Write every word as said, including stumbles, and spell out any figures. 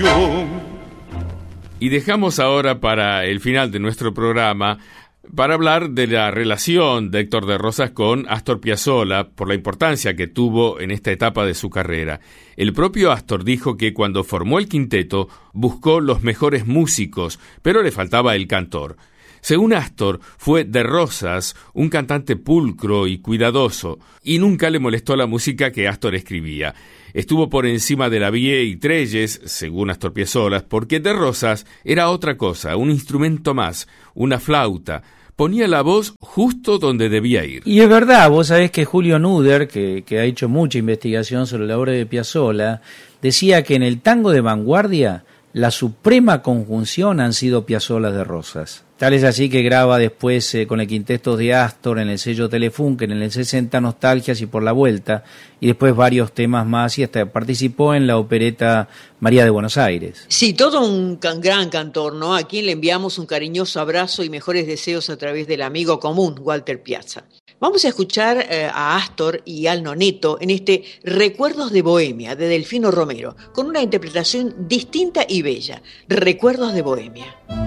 ilusión. Y dejamos ahora para el final de nuestro programa para hablar de la relación de Héctor de Rosas con Astor Piazzolla por la importancia que tuvo en esta etapa de su carrera. El propio Astor dijo que cuando formó el quinteto buscó los mejores músicos, pero le faltaba el cantor. Según Astor, fue de Rosas un cantante pulcro y cuidadoso, y nunca le molestó la música que Astor escribía. Estuvo por encima de la Vie y Trelles, según Astor Piazzolla, porque de Rosas era otra cosa, un instrumento más, una flauta. Ponía la voz justo donde debía ir. Y es verdad, vos sabés que Julio Nuder, que, que ha hecho mucha investigación sobre la obra de Piazzolla, decía que en el tango de vanguardia la suprema conjunción han sido Piazzolla de Rosas. Tal es así que graba después eh, con el quinteto de Astor en el sello Telefunken en el sesenta Nostalgias y Por la Vuelta, y después varios temas más, y hasta participó en la opereta María de Buenos Aires. Sí, todo un can- gran cantor, ¿no? A quien le enviamos un cariñoso abrazo y mejores deseos a través del amigo común, Walter Piazza. Vamos a escuchar eh, a Astor y al Noneto en este Recuerdos de Bohemia, de Delfino Romero, con una interpretación distinta y bella. Recuerdos de Bohemia.